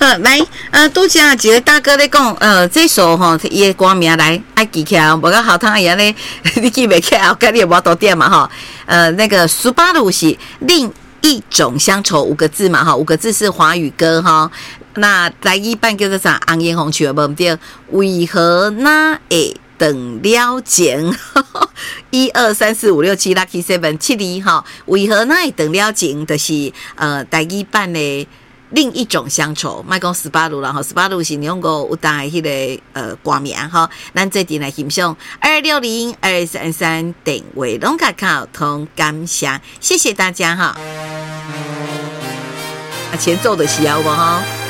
来，拄则一个大哥咧讲，这首吼伊的歌名来爱记起来，无甲好汤一样咧，你记袂起来，跟你也无多点嘛哈。那个苏巴鲁是另一种乡愁5个字嘛哈，5个字是华语歌哈。那台语版叫做啥？红颜红曲无对，为何那会等了情？1、2、3、4、5、6、7 Lucky 7 7哈，为何那会等了情？就是台语版的。另一种乡愁，莫讲18路啦吼，18路是用过有大迄个歌名吼，咱这阵来欣赏260-233电话拢甲靠通感谢，谢谢大家哈。前奏的时候无吼。